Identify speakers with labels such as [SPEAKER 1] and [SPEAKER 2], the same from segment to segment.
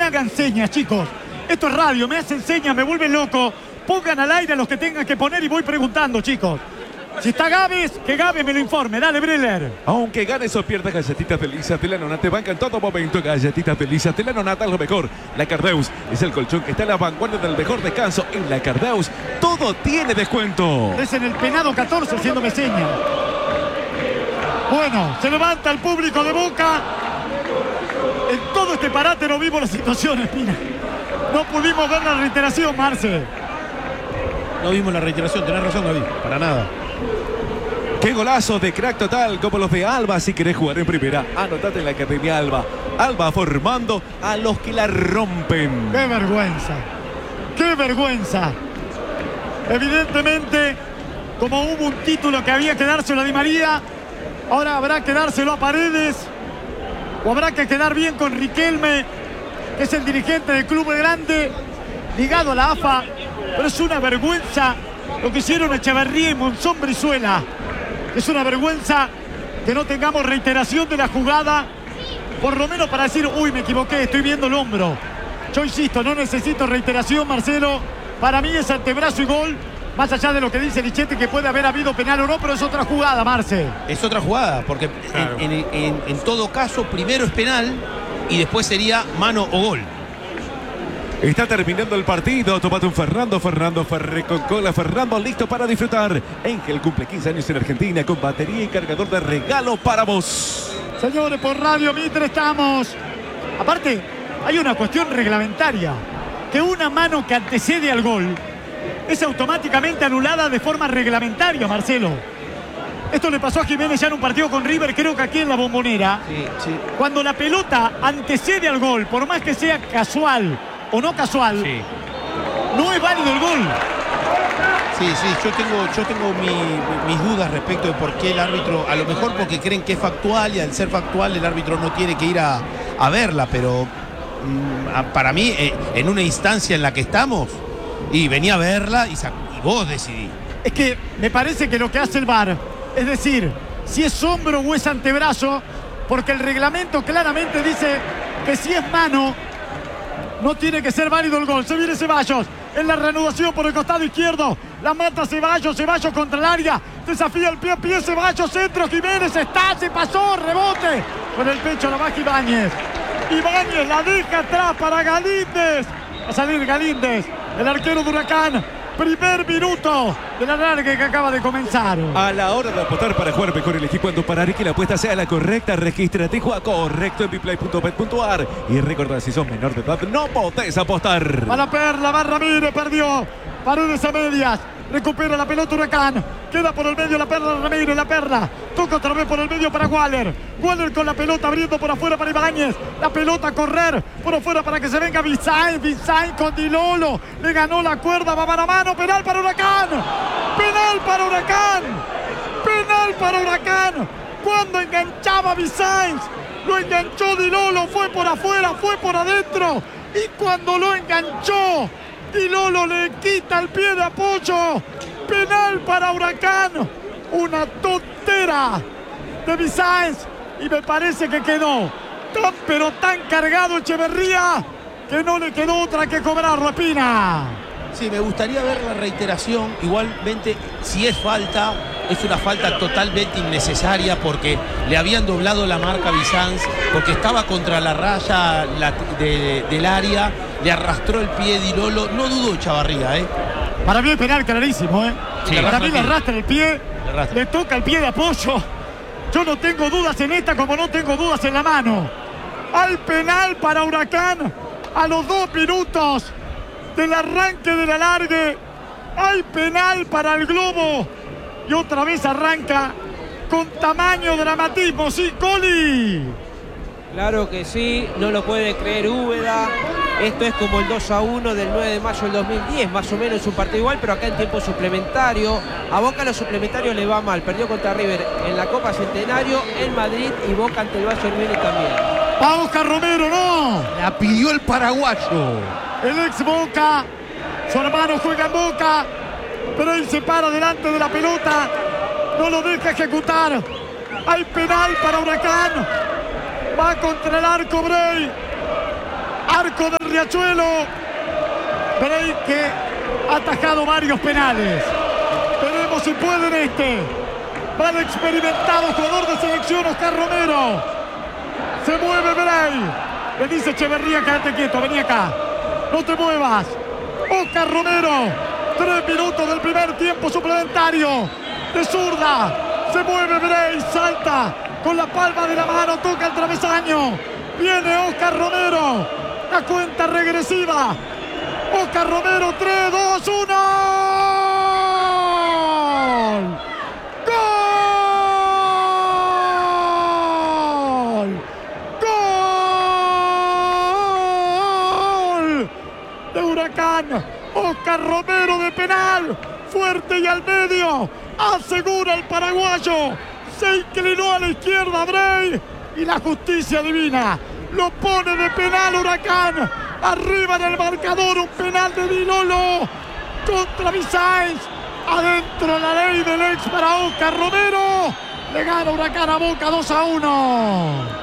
[SPEAKER 1] hagan señas, chicos. Esto es radio, me hacen señas, me vuelven loco. Pongan al aire a los que tengan que poner y voy preguntando, chicos. Si está Gávez, que Gávez me lo informe. Dale, Breller.
[SPEAKER 2] Aunque ganes o pierdas, galletitas de Lisa de la Nonata te banca en todo momento. Galletitas de Lisa de la Nonata es lo mejor. La Cardeus es el colchón que está en la vanguardia del mejor descanso. En la Cardeus todo tiene descuento.
[SPEAKER 1] Es en el penado 14 haciéndome señas. Bueno, se levanta el público de Boca. En todo este parate no vimos la situación, Espina. No pudimos ver la reiteración, Marce.
[SPEAKER 3] No vimos la reiteración, tenés razón, David. Para nada.
[SPEAKER 2] ¡Qué golazo de crack total como los de Alba! Si querés jugar en primera, anotate en la Academia Alba. Alba formando a los que la rompen.
[SPEAKER 1] ¡Qué vergüenza! ¡Qué vergüenza! Evidentemente, como hubo un título que había que dárselo a Di María, ahora habrá que dárselo a Paredes, o habrá que quedar bien con Riquelme, que es el dirigente del club grande, ligado a la AFA. Pero es una vergüenza lo que hicieron Echeverría y Monzón Brizuela. Es una vergüenza que no tengamos reiteración de la jugada, por lo menos para decir, uy, me equivoqué, estoy viendo el hombro. Yo insisto, no necesito reiteración, Marcelo. Para mí es antebrazo y gol, más allá de lo que dice Lichetti, que puede haber habido penal o no, pero es otra jugada, Marce.
[SPEAKER 3] Es otra jugada, porque claro, en todo caso, primero es penal y después sería mano o gol.
[SPEAKER 2] Está terminando el partido. Tómate un Fernando Ferré con cola. Fernando listo para disfrutar. Ángel cumple 15 años en Argentina con batería y cargador de regalo para vos.
[SPEAKER 1] Señores, por Radio Mitre estamos. Aparte, hay una cuestión reglamentaria. Que una mano que antecede al gol es automáticamente anulada de forma reglamentaria, Marcelo. Esto le pasó a Jiménez ya en un partido con River, creo que aquí en la Bombonera.
[SPEAKER 3] Sí.
[SPEAKER 1] Cuando la pelota antecede al gol, por más que sea casual o no casual, sí, no es válido el gol.
[SPEAKER 3] Sí, yo tengo mis dudas respecto de por qué el árbitro, a lo mejor porque creen que es factual y al ser factual el árbitro no tiene que ir a verla, pero para mí, en una instancia en la que estamos, y venía a verla y vos decidí.
[SPEAKER 1] Es que me parece que lo que hace el VAR, es decir, si es hombro o es antebrazo, porque el reglamento claramente dice que si es mano, no tiene que ser válido el gol. Se viene Ceballos en la reanudación por el costado izquierdo. La mata Ceballos contra el área. Desafía el pie, Ceballos, centro, Jiménez está, se pasó, rebote. Con el pecho la baja Ibáñez. Ibáñez la deja atrás para Galíndez. Va a salir Galíndez, el arquero de Huracán. Primer minuto de la larga que acaba de comenzar.
[SPEAKER 2] A la hora de apostar para jugar mejor el equipo ando para que la apuesta sea la correcta, regístrate y juega correcto en bplay.bet.ar. Y recordad, si sos menor de edad, no podés apostar.
[SPEAKER 1] A la perla, va Ramírez, perdió. Paredes a medias. Recupera la pelota Huracán. Queda por el medio la perla Ramírez, la perla. Toca otra vez por el medio para Waller. Waller con la pelota abriendo por afuera para Ibáñez. La pelota a correr por afuera para que se venga Visain. Visain con Di Lolo. Le ganó la cuerda, va para mano. Penal para Huracán. Penal para Huracán. Penal para Huracán. Cuando enganchaba Visain, lo enganchó Di Lolo. Fue por afuera, fue por adentro. Y cuando lo enganchó, Di Lolo le quita el pie de apoyo. Penal para Huracán. Una tontera de Visain. Y me parece que quedó tan pero tan cargado Echeverría que no le quedó otra que cobrarlo, Espina.
[SPEAKER 3] Sí, me gustaría ver la reiteración. Igualmente, si es falta, es una falta totalmente innecesaria porque le habían doblado la marca a Visain, porque estaba contra la raya del área, le arrastró el pie Di Lolo. No dudo Chavarría,
[SPEAKER 1] Para mí es penal clarísimo,
[SPEAKER 3] Sí,
[SPEAKER 1] para mí le arrastra el pie, le toca el pie de apoyo. Yo no tengo dudas en esta como no tengo dudas en la mano. Al penal para Huracán a los 2 minutos del arranque del alargue. Hay penal para el Globo. Y otra vez arranca con tamaño dramatismo. Sí, Coli.
[SPEAKER 4] Claro que sí, no lo puede creer Úbeda. Esto es como el 2-1 del 9 de mayo del 2010, más o menos un partido igual, pero acá en tiempo suplementario. A Boca los suplementarios le va mal. Perdió contra River en la Copa Centenario, en Madrid, y Boca ante el Bayern Múnich también.
[SPEAKER 1] A Oscar Romero, no.
[SPEAKER 3] La pidió el paraguayo.
[SPEAKER 1] El ex Boca, su hermano juega en Boca, pero él se para delante de la pelota, no lo deja ejecutar. Hay penal para Huracán. Va contra el arco Brey. Arco de Riachuelo. Bray que ha atajado varios penales. Veremos si puede en este. Va el experimentado jugador de selección Oscar Romero. Se mueve Bray. Le dice Echeverría, quédate quieto, vení acá. No te muevas. Oscar Romero. 3 minutos del primer tiempo suplementario. De zurda. Se mueve Bray, salta. Con la palma de la mano, toca el travesaño. Viene Oscar Romero. La cuenta regresiva. Oscar Romero, 3, 2, 1. Oscar Romero de penal, fuerte y al medio, asegura el paraguayo, se inclinó a la izquierda Bray y la justicia divina lo pone de penal Huracán, arriba en el marcador, un penal de Di Lolo contra Bisainz, adentro la ley del ex para Oscar Romero, le gana Huracán a Boca 2-1.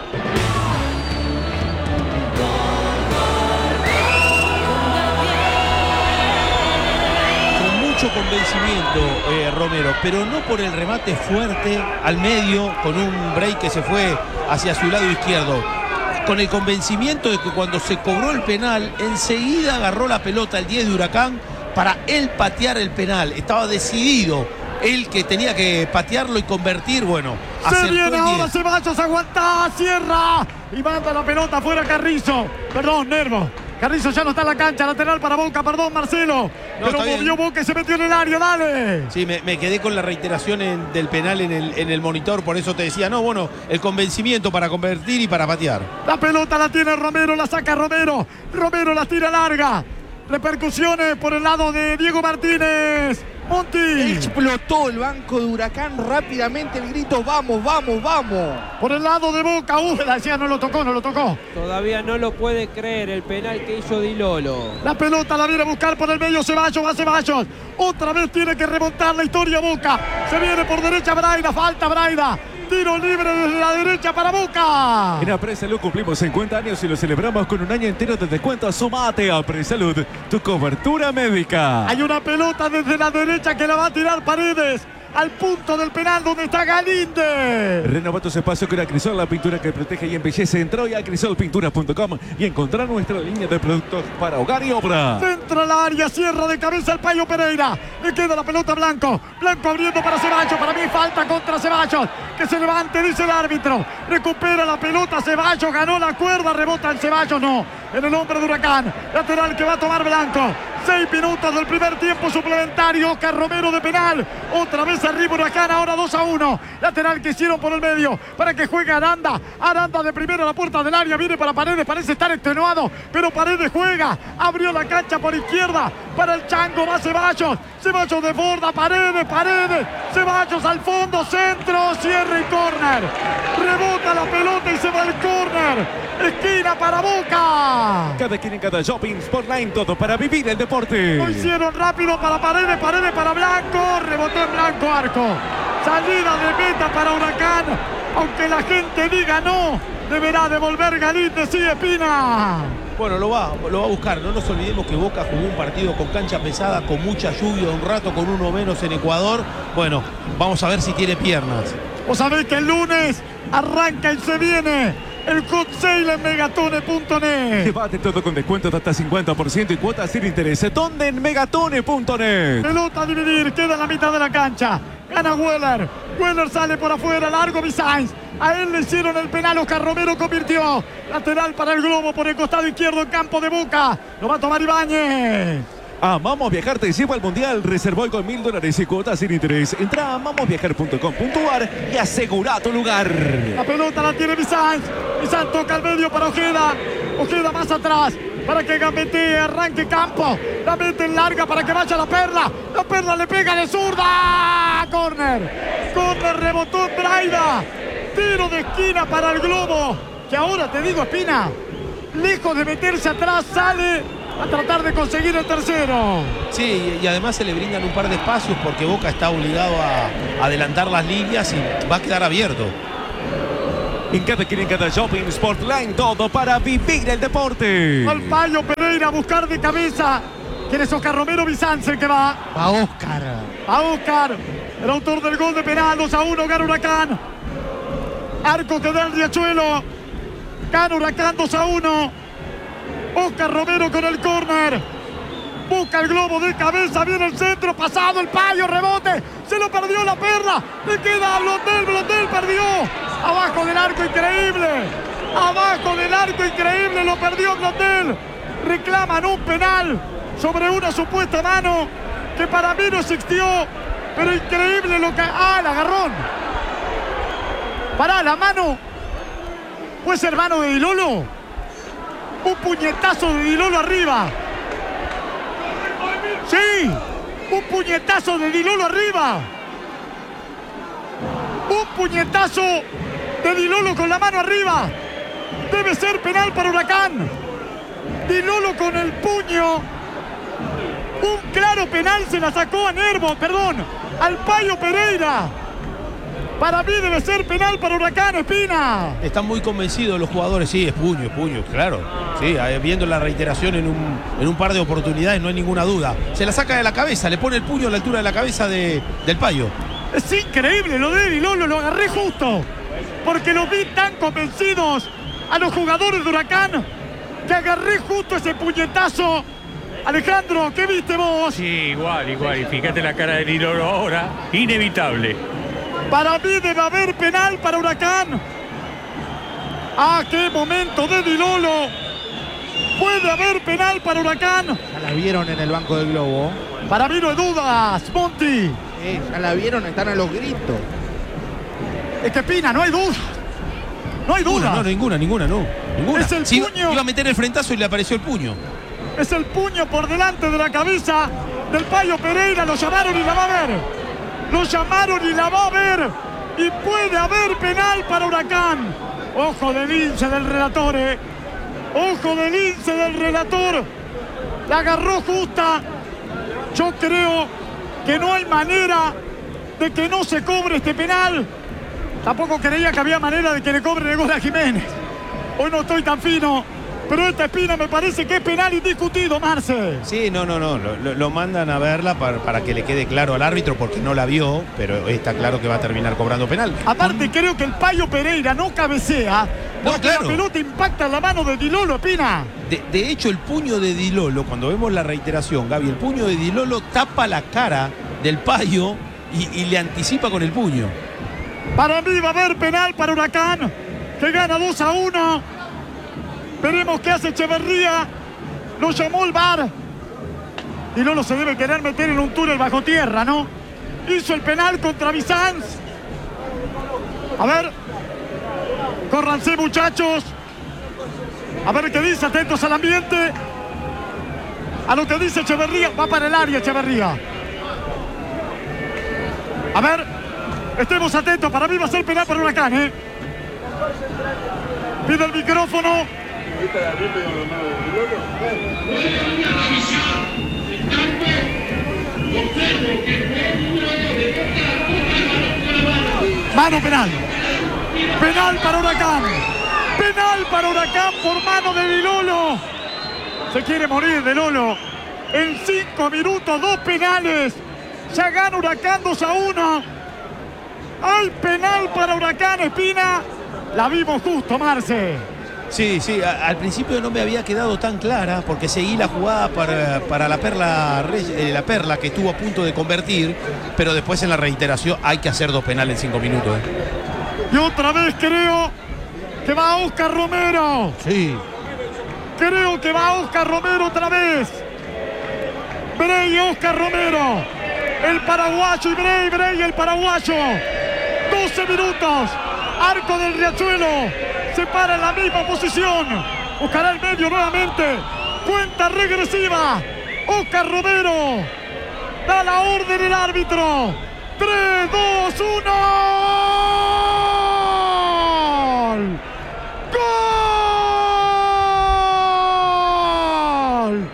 [SPEAKER 3] Convencimiento Romero, pero no por el remate fuerte al medio con un break que se fue hacia su lado izquierdo, con el convencimiento de que cuando se cobró el penal enseguida agarró la pelota el 10 de Huracán para él patear el penal, estaba decidido él que tenía que patearlo y convertir, bueno,
[SPEAKER 1] se viene ahora Ceballos, aguanta, cierra y manda la pelota fuera Carrizo, perdón, Nervo. Carrizo ya no está en la cancha, lateral para Boca, perdón Marcelo. No, pero movió Boca y se metió en el área, dale.
[SPEAKER 3] Sí, me quedé con la reiteración del penal en el monitor, por eso te decía, no, bueno, el convencimiento para convertir y para patear.
[SPEAKER 1] La pelota la tiene Romero, la saca Romero. Romero la tira larga. Repercusiones por el lado de Diego Martínez. Monti.
[SPEAKER 5] Explotó el banco de Huracán rápidamente el grito, vamos, vamos, vamos.
[SPEAKER 1] Por el lado de Boca, la decía, no lo tocó.
[SPEAKER 4] Todavía no lo puede creer el penal que hizo Di Lolo.
[SPEAKER 1] La pelota la viene a buscar por el medio Ceballos, va Ceballos. Otra vez tiene que remontar la historia Boca. Se viene por derecha Braida, falta Braida. Tiro libre desde la derecha para Boca.
[SPEAKER 2] En Apresalud cumplimos 50 años y lo celebramos con un año entero de descuento. Sumate a Apresalud, tu cobertura médica.
[SPEAKER 1] Hay una pelota desde la derecha que la va a tirar Paredes al punto del penal donde está Galinde.
[SPEAKER 2] Renova tus espacios con Acrisol, la pintura que protege y embellece. Entra hoy a acrisolpinturas.com y encontrar nuestra línea de productos para hogar y obra.
[SPEAKER 1] Centra al área, cierra de cabeza el Payo Pereira. Le queda la pelota a Blanco. Blanco abriendo para Ceballos. Para mí falta contra Ceballos. Que se levante, dice el árbitro. Recupera la pelota Ceballos, ganó la cuerda, rebota el Ceballos, no. En el hombre de Huracán. Lateral que va a tomar Blanco. 6 minutos del primer tiempo suplementario. Oscar Romero de penal. Otra vez arriba Huracán, ahora 2-1. Lateral que hicieron por el medio para que juegue Aranda. Aranda de primero a la puerta del área. Viene para Paredes, parece estar extenuado, pero Paredes juega. Abrió la cancha por izquierda para el Chango. Va Ceballos. Ceballos de borda, Paredes. Ceballos al fondo, centro, cierre y córner. Rebota la pelota y se va el córner. Esquina para Boca.
[SPEAKER 2] Cada esquina en cada shopping, Sportline, todo para vivir el deporte.
[SPEAKER 1] Lo hicieron rápido para Paredes para Blanco. Rebotó en Blanco, arco. Salida de meta para Huracán. Aunque la gente diga no, deberá devolver Galinde, sí, Espina.
[SPEAKER 3] Bueno, lo va a buscar. No nos olvidemos que Boca jugó un partido con cancha pesada, con mucha lluvia, un rato con uno menos en Ecuador. Bueno, vamos a ver si tiene piernas.
[SPEAKER 1] Vos sabés que el lunes arranca y se viene el hot sale en megatone.net.
[SPEAKER 2] Debate todo con descuentos de hasta 50% y cuotas sin interés. ¿Dónde? En megatone.net.
[SPEAKER 1] Pelota a dividir, queda en la mitad de la cancha. Gana Weller. Weller sale por afuera, largo Bisainz. A él le hicieron el penal, Oscar Romero convirtió. Lateral para el Globo por el costado izquierdo en campo de Boca. Lo va a tomar Ibáñez.
[SPEAKER 2] Amamos Viajar te lleva al Mundial. Reservó hoy con $1000 y cuotas sin interés. Entra a amamosviajar.com.ar y asegura tu lugar.
[SPEAKER 1] La pelota la tiene Bisainz. Bisainz toca al medio para Ojeda. Ojeda más atrás para que gambetee, arranque campo. La mete en larga para que vaya la Perla. La Perla le pega de zurda. Córner. Córner, rebotó en Braida. Tiro de esquina para el Globo. Que ahora te digo, Espina, lejos de meterse atrás, sale a tratar de conseguir el tercero.
[SPEAKER 3] Sí, y además se le brindan un par de espacios porque Boca está obligado a adelantar las líneas y va a quedar abierto.
[SPEAKER 2] En cada esquina, en cada shopping, Sportline, todo para vivir el deporte.
[SPEAKER 1] Al Payo Pereira a buscar de cabeza. ¿Quién es Oscar Romero Bizanz el que va?
[SPEAKER 5] Va Oscar.
[SPEAKER 1] A Oscar, el autor del gol de penal. 2-1, gana Huracán. Arco que da el Riachuelo. Gana Huracán 2-1. Oscar Romero con el córner. Busca el globo de cabeza, viene el centro, pasado el Payo, rebote, se lo perdió la Perla, le queda a Blondel, Blondel perdió, abajo del arco, increíble, abajo del arco, increíble, lo perdió Blondel, reclaman un penal sobre una supuesta mano que para mí no existió, pero increíble lo que... ¡Ah, el agarrón! Pará, la mano, ¿puede ser mano de Di Lolo? Un puñetazo de Di Lolo arriba. Sí, un puñetazo de Di Lolo arriba. Un puñetazo de Di Lolo con la mano arriba. Debe ser penal para Huracán. Di Lolo con el puño. Un claro penal se la sacó a Nervo, perdón, al Payo Pereira. Para mí debe ser penal para Huracán, Espina.
[SPEAKER 3] Están muy convencidos los jugadores. Sí, es puño, claro. Sí, viendo la reiteración en un par de oportunidades, no hay ninguna duda. Se la saca de la cabeza, le pone el puño a la altura de la cabeza del Payo.
[SPEAKER 1] Es increíble lo de Di Lolo, lo agarré justo. Porque los vi tan convencidos a los jugadores de Huracán que agarré justo ese puñetazo. Alejandro, ¿qué viste vos?
[SPEAKER 6] Sí, igual. Y fíjate la cara de Di Lolo ahora, inevitable.
[SPEAKER 1] Para mí debe haber penal para Huracán. ¡Ah, qué momento de Di Lolo! Puede haber penal para Huracán.
[SPEAKER 5] Ya la vieron en el banco del globo.
[SPEAKER 1] Para mí no hay dudas, Monti.
[SPEAKER 5] Ya la vieron, están a los gritos.
[SPEAKER 1] Es que Pina, no hay dudas. No hay dudas.
[SPEAKER 3] No, ninguna.
[SPEAKER 1] Es el
[SPEAKER 3] Sí,
[SPEAKER 1] puño.
[SPEAKER 3] iba a meter el frentazo y le apareció el puño.
[SPEAKER 1] Es el puño por delante de la cabeza del Payo Pereira. Lo llamaron y la va a ver. Lo llamaron y la va a ver. Y puede haber penal para Huracán. Ojo del lince del relator, Ojo del lince del relator. La agarró justa. Yo creo que no hay manera de que no se cobre este penal. Tampoco creía que había manera de que le cobre el gol a Jiménez. Hoy no estoy tan fino. Pero esta Espina me parece que es penal indiscutido, Marce.
[SPEAKER 3] Sí, no. Lo mandan a verla para que le quede claro al árbitro porque no la vio, pero está claro que va a terminar cobrando penal.
[SPEAKER 1] Aparte, creo que el Payo Pereira no cabecea porque
[SPEAKER 3] claro.
[SPEAKER 1] la pelota impacta en la mano de Di Lolo, Espina.
[SPEAKER 3] De hecho, el puño de Di Lolo, cuando vemos la reiteración, Gaby, el puño de Di Lolo tapa la cara del Payo y le anticipa con el puño.
[SPEAKER 1] Para mí va a haber penal para Huracán, que gana 2-1. Veremos qué hace Echeverría. Lo llamó el VAR. Y Lolo se debe querer meter en un túnel bajo tierra, ¿no? Hizo el penal contra Bizanz. A ver. Córranse, muchachos. A ver qué dice, atentos al ambiente. A lo que dice Echeverría. Va para el área Echeverría. A ver. Estemos atentos. Para mí va a ser penal para Huracán, Pide el micrófono. Mano penal. Penal para Huracán. Penal para Huracán por mano de Di Lolo. Se quiere morir de Lolo. En 5 minutos, 2 penales. Ya gana Huracán 2-1. Hay penal para Huracán, Espina. La vimos justo, Marce.
[SPEAKER 3] Sí, al principio no me había quedado tan clara porque seguí la jugada para la Perla que estuvo a punto de convertir, pero después en la reiteración hay que hacer 2 penales en 5 minutos.
[SPEAKER 1] Y otra vez creo que va Oscar Romero.
[SPEAKER 3] Sí.
[SPEAKER 1] Creo que va Oscar Romero otra vez. Brey, Oscar Romero. El paraguayo y Brey, el paraguayo. 12 minutos. Arco del Riachuelo. Se para en la misma posición. Buscará el medio nuevamente. Cuenta regresiva. Oscar Romero. Da la orden el árbitro. 3, 2, 1. ¡Gol!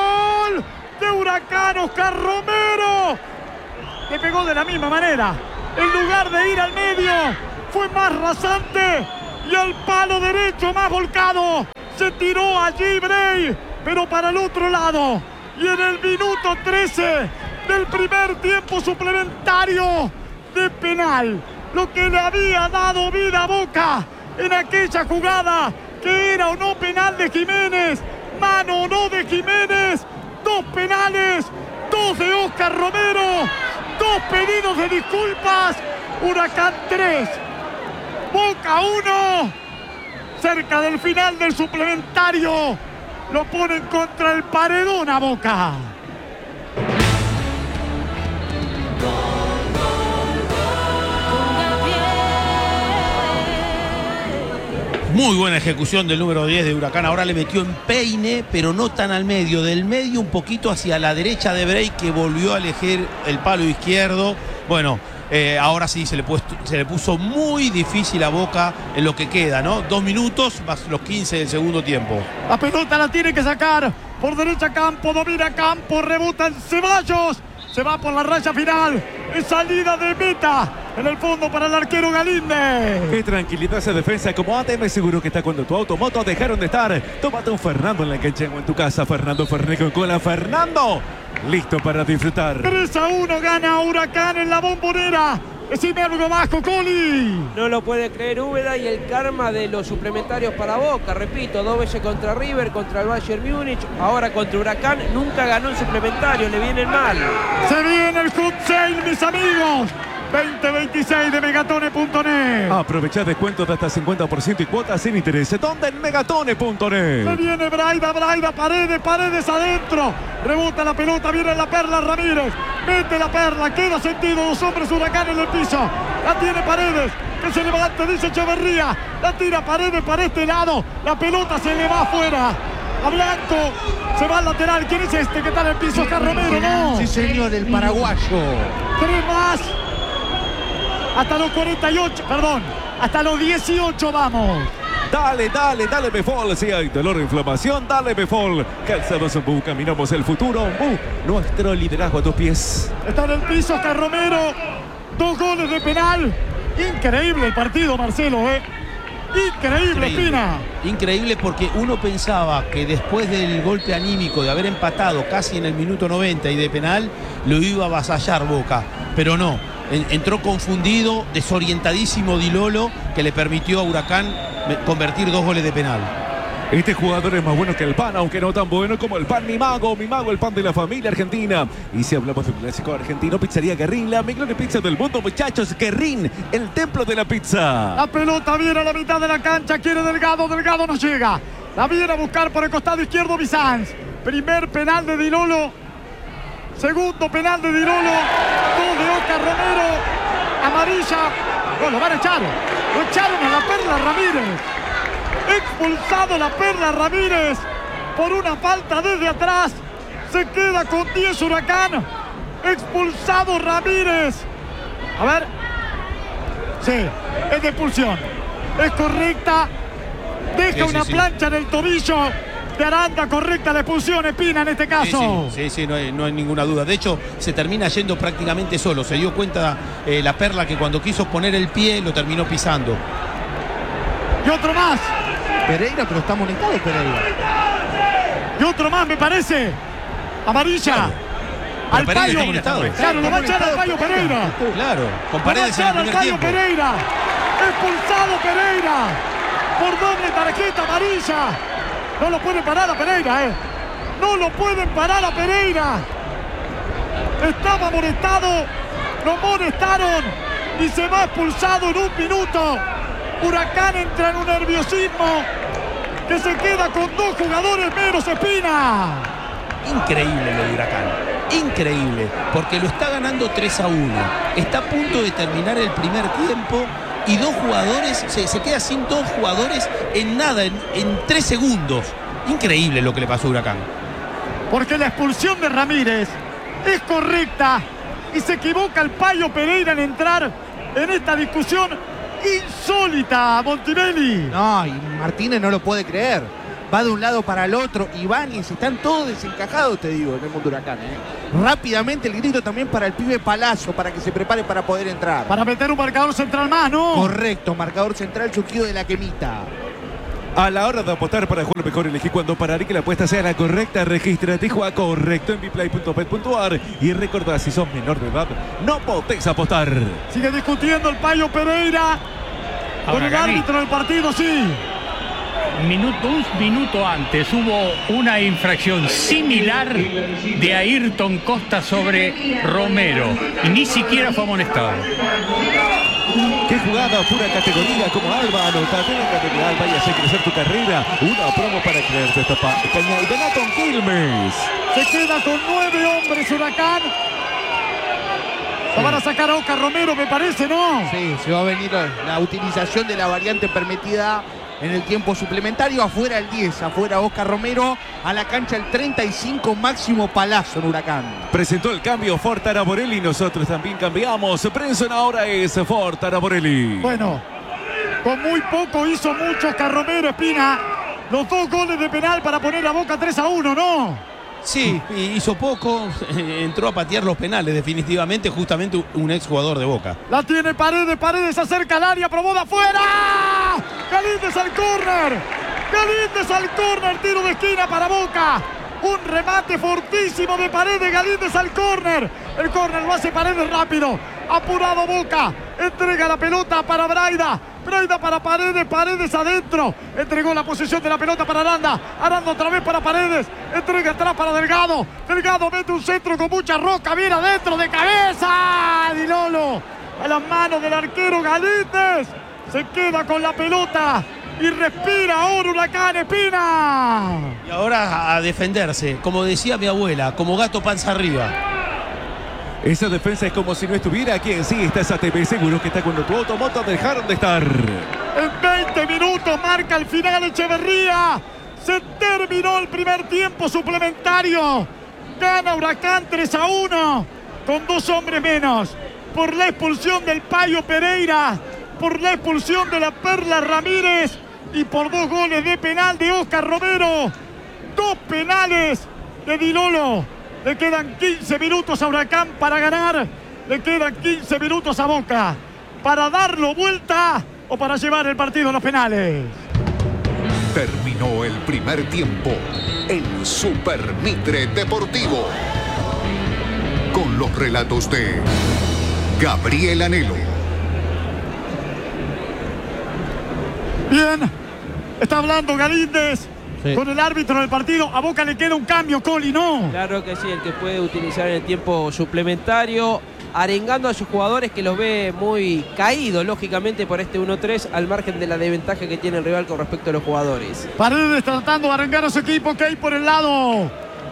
[SPEAKER 1] ¡Gol! De Huracán, Oscar Romero. Le pegó de la misma manera. en lugar de ir al medio, fue más rasante y al palo derecho más volcado. Se tiró allí Bray, pero para el otro lado. Y en el minuto 13 del primer tiempo suplementario de penal, lo que le había dado vida a Boca en aquella jugada, que era o no penal de Jiménez, mano o no de Jiménez, 2 penales, 2 de Oscar Romero, 2 pedidos de disculpas, Huracán 3, Boca 1, cerca del final del suplementario, lo ponen contra el paredón a Boca.
[SPEAKER 3] Muy buena ejecución del número 10 de Huracán. Ahora le metió en peine, pero no tan al medio. Del medio un poquito hacia la derecha de Bray, que volvió a elegir el palo izquierdo. Bueno, ahora sí se le puso muy difícil a Boca en lo que queda, ¿no? 2 minutos más los 15 del segundo tiempo.
[SPEAKER 1] La pelota la tiene que sacar por derecha Campo, domina Campo, rebota en Ceballos. Se va por la raya final. Es salida de meta. En el fondo para el arquero Galíndez.
[SPEAKER 2] Qué tranquilidad esa defensa. Como ATM seguro que está cuando tu auto, moto dejaron de estar. Tómate un Fernando en la cancha o en tu casa. Fernando Fernet con cola. Fernando, listo para disfrutar.
[SPEAKER 1] 3-1 gana Huracán en la Bombonera. Decime algo más, Cocoli.
[SPEAKER 4] No lo puede creer Úbeda, y el karma de los suplementarios para Boca. Repito, 2 veces contra River, contra el Bayern Múnich, ahora contra Huracán. Nunca ganó en suplementario, le viene mal.
[SPEAKER 1] Se viene el hot sale, mis amigos. 2026 de Megatone.net.
[SPEAKER 2] Aprovecha descuentos de hasta 50% y cuotas sin interés. ¿Dónde? En Megatone.net.
[SPEAKER 1] Se viene Braida, Paredes adentro. Rebota la pelota, viene la Perla Ramírez. Mete la Perla, queda sentido, 2 hombres Huracán en el piso. La tiene Paredes, que se levanta, dice Echeverría. La tira Paredes para este lado. La pelota se le va afuera. A Blanco, se va al lateral. ¿Quién es este que está en el piso? Oscar Romero, ¿no?
[SPEAKER 5] Sí, señor, el paraguayo.
[SPEAKER 1] 3 más. Hasta los 48, perdón, hasta los 18 vamos.
[SPEAKER 2] Dale, Befol. Si hay dolor o inflamación, dale Befol. Calzados Ombú, caminamos el futuro. Ombú, nuestro liderazgo a tus pies.
[SPEAKER 1] Está en el piso Oscar Romero. 2 goles de penal. Increíble el partido, Marcelo, Increíble, Espina.
[SPEAKER 3] Increíble, porque uno pensaba que después del golpe anímico de haber empatado casi en el minuto 90 y de penal, lo iba a avasallar Boca, pero no. Entró confundido, desorientadísimo Di Lolo, que le permitió a Huracán convertir 2 goles de penal.
[SPEAKER 2] Este jugador es más bueno que el pan, aunque no tan bueno como el pan Mi Mago, el pan de la familia argentina. Y si hablamos de un clásico argentino, Pizzería Guerrín, la mejor pizza del mundo, muchachos. Guerrín, el templo de la pizza.
[SPEAKER 1] La pelota viene a la mitad de la cancha, quiere Delgado no llega. La viene a buscar por el costado izquierdo Bizanz. Primer penal de Di Lolo. Segundo penal de Di Lolo. 2 de Oscar Romero. Amarilla. No, lo van a echar. Lo echaron a la Perla Ramírez. Expulsado la Perla Ramírez por una falta desde atrás. Se queda con 10 Huracán. Expulsado Ramírez. A ver. Sí, es de expulsión. Es correcta. Deja una plancha en el tobillo de Aranda, correcta la expulsión, Espina, en este caso.
[SPEAKER 3] Sí, no hay ninguna duda. De hecho, se termina yendo prácticamente solo. Se dio cuenta la Perla que cuando quiso poner el pie lo terminó pisando.
[SPEAKER 1] Y otro más.
[SPEAKER 5] Pereira, pero está amonestado Pereira.
[SPEAKER 1] Y otro más, me parece. Amarilla.
[SPEAKER 3] Claro.
[SPEAKER 1] Al
[SPEAKER 3] Pereira
[SPEAKER 1] Payo.
[SPEAKER 3] está amonestado.
[SPEAKER 1] Claro, lo va a echar al Payo Pereira.
[SPEAKER 3] Claro, con Paredes en el primer tiempo.
[SPEAKER 1] Pereira. Expulsado Pereira. Por doble tarjeta amarilla. No lo pueden parar a Pereira, No lo pueden parar a Pereira. Estaba amonestado. Lo amonestaron. Y se va expulsado en 1 minuto. Huracán entra en un nerviosismo que se queda con 2 jugadores menos, Espina.
[SPEAKER 3] Increíble lo de Huracán. Increíble. Porque lo está ganando 3-1. Está a punto de terminar el primer tiempo. Y 2 jugadores, se queda sin 2 jugadores en nada, en 3 segundos. Increíble lo que le pasó a Huracán.
[SPEAKER 1] Porque la expulsión de Ramírez es correcta y se equivoca el Payo Pereira en entrar en esta discusión insólita, Montimelli.
[SPEAKER 5] No, y Martínez no lo puede creer. va de un lado para el otro. Ibáñez, están todos desencajados, te digo, en el mundo Huracán. Rápidamente el grito también para el pibe Palazzo, para que se prepare para poder entrar.
[SPEAKER 1] Para meter un marcador central más, ¿no?
[SPEAKER 5] Correcto, marcador central surgido de la quemita.
[SPEAKER 2] A la hora de apostar para jugar mejor, elegí cuando parar y que la apuesta sea la correcta. Regístrate y juega correcto en biplay.bet.ar. Y recordá, si sos menor de edad, no podés apostar.
[SPEAKER 1] Sigue discutiendo el Payo Pereira con
[SPEAKER 6] Ahora,
[SPEAKER 1] el
[SPEAKER 6] Gaby,
[SPEAKER 1] árbitro del partido, sí.
[SPEAKER 6] un minuto antes hubo una infracción similar de Ayrton Costa sobre Romero y ni siquiera fue amonestado.
[SPEAKER 2] Qué jugada, pura categoría como Alba. Anotate en la categoría Alba y hace crecer tu carrera. Una promo para creerte esta caña. Y Donato Quilmes.
[SPEAKER 1] Se queda con 9 hombres Huracán. Lo van a sacar a Oscar Romero, me parece, ¿no?
[SPEAKER 5] Sí, se va a venir la utilización de la variante permitida en el tiempo suplementario. Afuera el 10, afuera Oscar Romero. A la cancha el 35, Máximo Palazzo en Huracán.
[SPEAKER 2] Presentó el cambio Ford Taraborelli. Nosotros también cambiamos. Brenson ahora es Ford Taraborelli.
[SPEAKER 1] Bueno, con muy poco hizo mucho Oscar Romero, Espina. Los 2 goles de penal para poner a Boca 3-1, ¿no?
[SPEAKER 3] Sí, hizo poco, entró a patear los penales definitivamente, justamente un exjugador de Boca.
[SPEAKER 1] La tiene Paredes, Paredes acerca al área, probó de afuera. Galíndez al córner. Galíndez al córner, tiro de esquina para Boca. Un remate fortísimo de Paredes, Galíndez al córner. El córner lo hace Paredes rápido. Apurado Boca. Entrega la pelota para Braida. Braida para Paredes, Paredes adentro. Entregó la posesión de la pelota para Aranda. Aranda otra vez para Paredes. Entrega atrás para Delgado. Delgado mete un centro con mucha roca. Viene adentro de cabeza. Di Lolo. A las manos del arquero Galíndez. Se queda con la pelota. Y respira ahora Huracán, Espina.
[SPEAKER 3] Y ahora a defenderse, como decía mi abuela, como gato panza arriba.
[SPEAKER 2] Esa defensa es como si no estuviera aquí en sí. Estás ATP, seguro que está cuando tu automoto dejaron de estar.
[SPEAKER 1] En 20 minutos marca el final Echeverría. Se terminó el primer tiempo suplementario. Gana Huracán 3-1 con 2 hombres menos. Por la expulsión del Payo Pereira, por la expulsión de la Perla Ramírez y por 2 goles de penal de Oscar Romero. 2 penales de Di Lolo. Le quedan 15 minutos a Huracán para ganar. Le quedan 15 minutos a Boca para darlo vuelta o para llevar el partido a los penales.
[SPEAKER 7] Terminó el primer tiempo en Super Mitre Deportivo. Con los relatos de Gabriel Anhelo.
[SPEAKER 1] Bien, está hablando Galíndez.
[SPEAKER 3] Sí.
[SPEAKER 1] Con el árbitro del partido. A Boca le queda un cambio, Coli, ¿no?
[SPEAKER 4] Claro que sí, el que puede utilizar en el tiempo suplementario, arengando a sus jugadores que los ve muy caídos, lógicamente, por este 1-3, al margen de la desventaja que tiene el rival con respecto a los jugadores.
[SPEAKER 1] Paredes tratando de arengar a su equipo, que hay por el lado.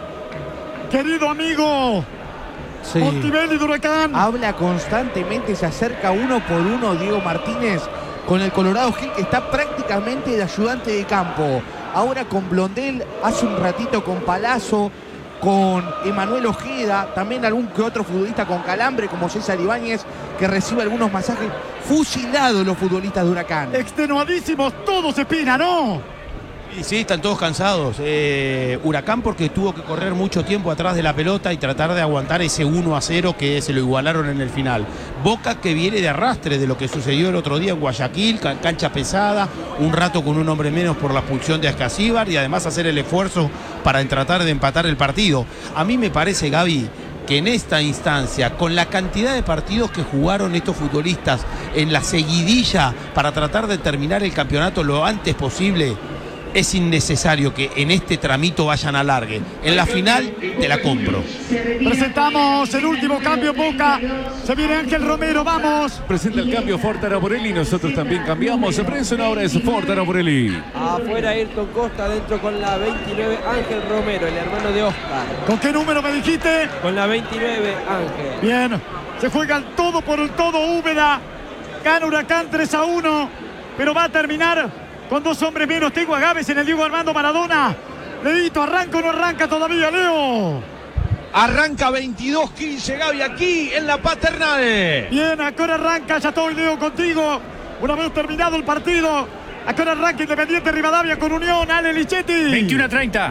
[SPEAKER 1] Querido amigo,
[SPEAKER 5] Sí.
[SPEAKER 1] Montivelli de Huracán.
[SPEAKER 5] Habla constantemente, se acerca uno por uno Diego Martínez con el Colorado Gil, que está prácticamente de ayudante de campo. Ahora con Blondel, hace un ratito con Palazzo, con Emanuel Ojeda, también algún que otro futbolista con calambre como César Ibáñez, que recibe algunos masajes. Fusilados los futbolistas de Huracán.
[SPEAKER 1] Extenuadísimos todos, Espina, ¿no?
[SPEAKER 3] Y sí, están todos cansados. Huracán porque tuvo que correr mucho tiempo atrás de la pelota y tratar de aguantar ese 1-0 que se lo igualaron en el final. Boca que viene de arrastre de lo que sucedió el otro día en Guayaquil, cancha pesada, un rato con un hombre menos por la expulsión de Ascasíbar y además hacer el esfuerzo para tratar de empatar el partido. A mí me parece, Gaby, que en esta instancia, con la cantidad de partidos que jugaron estos futbolistas en la seguidilla para tratar de terminar el campeonato lo antes posible, es innecesario que en este tramito vayan a largue. En la final te la compro.
[SPEAKER 1] Presentamos el último cambio en Boca. Se viene Ángel Romero, vamos.
[SPEAKER 2] Presenta el cambio Ford Taraborelli. Nosotros también cambiamos. Brenson ahora es Ford Taraborelli.
[SPEAKER 4] Afuera Ayrton Costa, dentro con la 29 Ángel Romero, el hermano de Oscar.
[SPEAKER 1] ¿Con qué número me dijiste?
[SPEAKER 4] Con la 29 Ángel.
[SPEAKER 1] Bien, se juega el todo por el todo Úbeda. Gana Huracán 3-1, pero va a terminar con 2 hombres menos. Tengo a Gávez en el Diego Armando Maradona. Leito, ¿arranca o no arranca todavía, Leo?
[SPEAKER 5] Arranca 22-15 Gaby aquí en la Paternal.
[SPEAKER 1] Bien, ahora arranca, ya estoy, Leo, contigo. Una vez terminado el partido, Acá arranca Independiente Rivadavia con Unión. Ale Lichetti.
[SPEAKER 6] 21:30.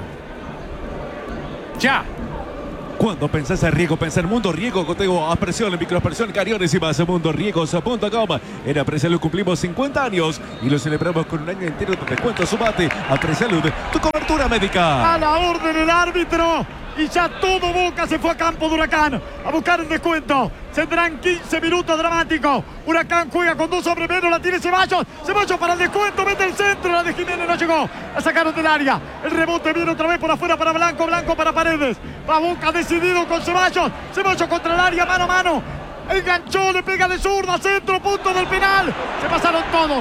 [SPEAKER 6] Ya.
[SPEAKER 2] Cuando pensás en riego, pensá en Mundo Riego, contigo a presión, microexpresión, cariones y más. MundoRiegos.com. En Apresalud cumplimos 50 años y lo celebramos con un año entero de descuento. Sumate a Apresalud, tu cobertura médica.
[SPEAKER 1] A la orden el árbitro. Y ya todo Boca se fue a campo de Huracán a buscar el descuento. Tendrán 15 minutos dramáticos. Huracán juega con 2 hombres menos. La tiene Ceballos. Ceballos para el descuento. Mete el centro. La de Jiménez no llegó. La sacaron del área. El rebote viene otra vez por afuera para Blanco. Blanco para Paredes. Va Boca decidido con Ceballos. Ceballos contra el área. Mano a mano. Enganchó. Le pega de zurda. Centro. Punto del penal. Se pasaron todos.